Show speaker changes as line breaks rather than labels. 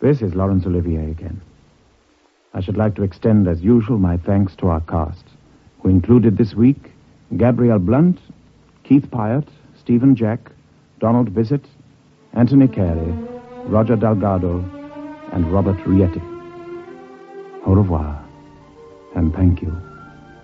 This is Laurence Olivier again. I should like to extend, as usual, my thanks to our cast, who included this week Gabrielle Blunt, Keith Pyatt, Stephen Jack, Donald Bissett, Anthony Carey, Roger Delgado, and Robert Rietti. Au revoir, and thank you.